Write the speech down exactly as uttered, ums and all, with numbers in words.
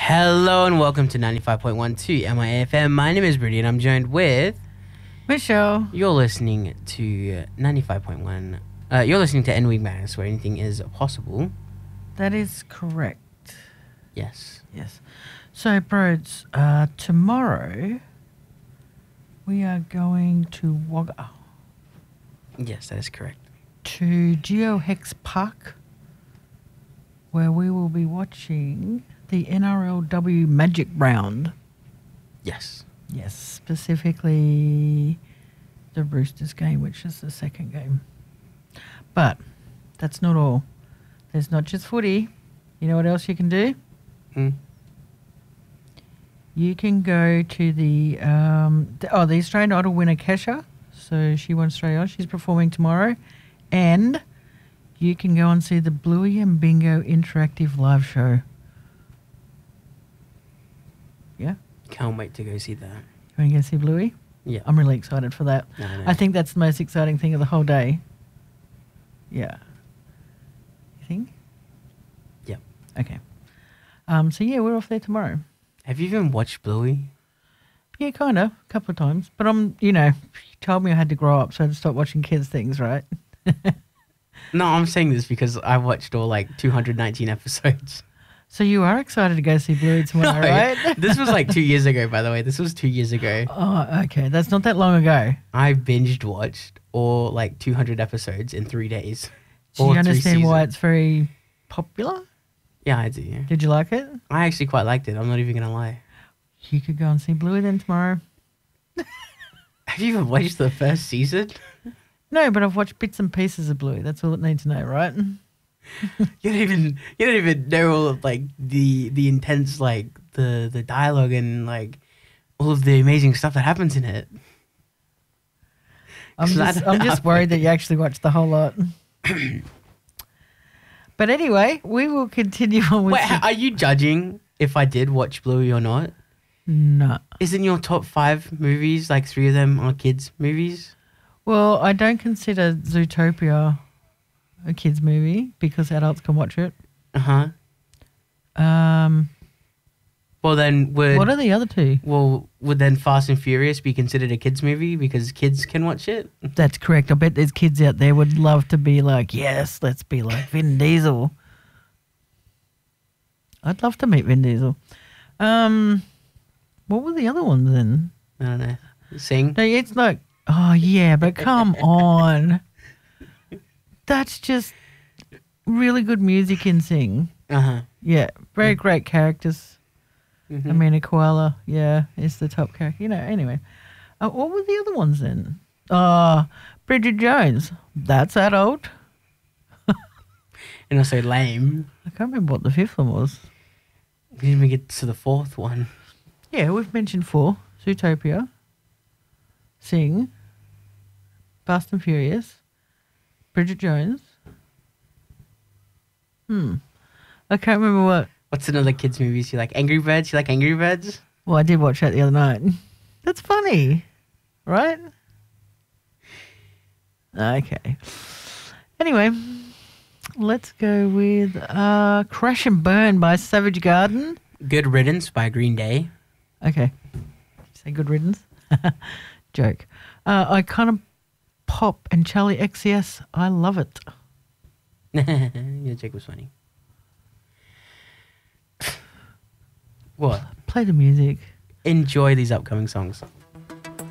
Hello and welcome to ninety-five point one two M I A F M. My name is Brittany and I'm joined with Michelle. You're listening to ninety-five point one. Uh, you're listening to N-Wing Madness, where anything is possible. That is correct. Yes. Yes. So, Broads, uh, tomorrow we are going to Wagga Yes, that is correct. to GeoHex Park, where we will be watching the N R L W Magic Round. Yes. Yes, specifically the Roosters game, which is the second game. But that's not all. There's not just footy. You know what else you can do? Hmm. You can go to the, um, the oh the Australian Idol winner Kesha. So she won Australia. She's performing tomorrow, and you can go and see the Bluey and Bingo interactive live show. Yeah, Can't wait to go see that. you want to go see Bluey? Yeah. I'm really excited for that. No, no. I think that's the most exciting thing of the whole day. Yeah. You think? Yep. Okay. Um. So yeah, we're off there tomorrow. Have you even watched Bluey? Yeah, kind of, a couple of times. But I'm, you know, you told me I had to grow up, so I had to stop watching kids' things, right? No, I'm saying this because I watched all like two hundred nineteen episodes. So you are excited to go see Bluey tomorrow, No, right? This was like two years ago, by the way. This was two years ago. Oh, okay. That's not that long ago. I binged watched all like two hundred episodes in three days. Do All you three understand why seasons. it's very popular? Yeah, I do. Did you like it? I actually quite liked it. I'm not even going to lie. You could go and see Bluey then tomorrow. Have you even watched the first season? No, but I've watched bits and pieces of Bluey. That's all it needs to know, right? You don't even you don't even know all of like the the intense like the the dialogue and like all of the amazing stuff that happens in it. I'm 'Cause I just, don't I'm know. just worried that you actually watched the whole lot. But anyway, we will continue on with... Wait, the- are you judging if I did watch Bluey or not? No. Isn't your top five movies like three of them are kids movies? Well, I don't consider Zootopia a kids' movie because adults can watch it. Uh huh. Um, Well then would what are the other two? well would then Fast and Furious be considered a kids movie because kids can watch it? That's correct. I bet there's kids out there would love to be like, yes, let's be like Vin Diesel. I'd love to meet Vin Diesel. Um, what were the other ones then? I don't know. Sing. No, it's like, oh yeah, but come on. That's just really good music in Sing. Uh huh. Yeah, very great characters. Mm-hmm. I mean, a koala, yeah, is the top character. You know, anyway. Uh, what were the other ones then? Uh, Bridget Jones. That's adult. And also lame. I can't remember what the fifth one was. We didn't even get to the fourth one. Yeah, we've mentioned four. Zootopia. Sing. Fast and Furious. Bridget Jones. Hmm. I can't remember what. What's another kids' movies you like? Angry Birds? You like Angry Birds? Well, I did watch that the other night. That's funny, right? Okay. Anyway, let's go with uh, Crash and Burn by Savage Garden. Good Riddance by Green Day. Okay. Did you say good riddance? Joke. Uh, I kind of Pop and Charlie X C S. I love it. Your joke was funny. What? Play the music. Enjoy these upcoming songs.